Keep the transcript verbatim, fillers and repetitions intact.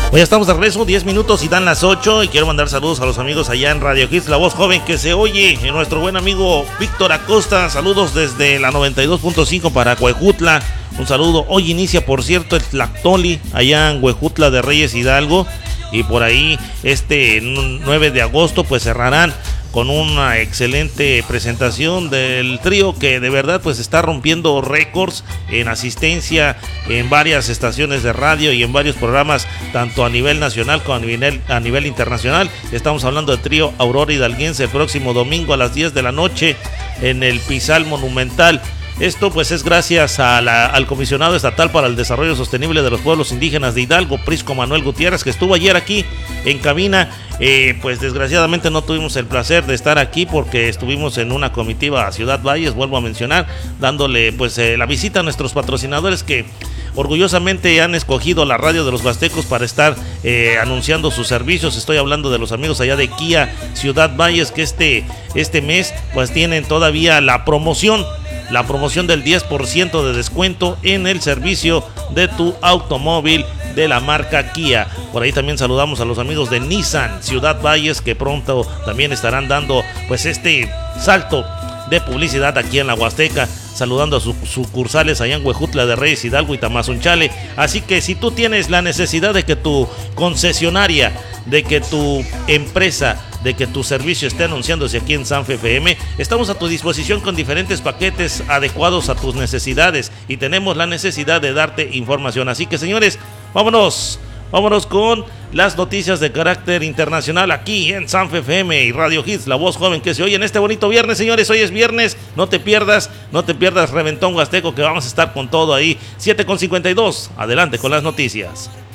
Hoy estamos de regreso, diez minutos y dan las ocho. Y quiero mandar saludos a los amigos allá en Radio Hits, la voz joven que se oye. Y nuestro buen amigo Víctor Acosta, saludos desde la noventa y dos punto cinco para Huejutla. Un saludo. Hoy inicia, por cierto, el Tlactoli allá en Huejutla de Reyes Hidalgo. Y por ahí este nueve de agosto pues cerrarán con una excelente presentación del trío que de verdad pues está rompiendo récords en asistencia en varias estaciones de radio y en varios programas, tanto a nivel nacional como a nivel, a nivel internacional. Estamos hablando del trío Aurora Hidalguense el próximo domingo a las diez de la noche en el Pizal Monumental. Esto pues es gracias a la, al Comisionado Estatal para el Desarrollo Sostenible de los Pueblos Indígenas de Hidalgo, Prisco Manuel Gutiérrez, que estuvo ayer aquí en cabina. Eh, pues desgraciadamente no tuvimos el placer de estar aquí porque estuvimos en una comitiva a Ciudad Valles, vuelvo a mencionar, dándole pues eh, la visita a nuestros patrocinadores que orgullosamente han escogido la radio de los Huastecos para estar eh, anunciando sus servicios. Estoy hablando de los amigos allá de Kia Ciudad Valles, que este, este mes pues tienen todavía la promoción la promoción del diez por ciento de descuento en el servicio de tu automóvil de la marca Kia. Por ahí también saludamos a los amigos de Nissan Ciudad Valles, que pronto también estarán dando pues este salto de publicidad aquí en la Huasteca, saludando a sus sucursales allá en Huejutla de Reyes Hidalgo y Tamazunchale. Así que si tú tienes la necesidad de que tu concesionaria, de que tu empresa, de que tu servicio esté anunciándose aquí en Sanfe F M, estamos a tu disposición con diferentes paquetes adecuados a tus necesidades y tenemos la necesidad de darte información. Así que, señores, vámonos, vámonos con las noticias de carácter internacional aquí en Sanfe F M y Radio Hits, la voz joven que se oye en este bonito viernes. Señores, hoy es viernes, no te pierdas, no te pierdas Reventón Huasteco, que vamos a estar con todo ahí. siete con cincuenta y dos, adelante con las noticias.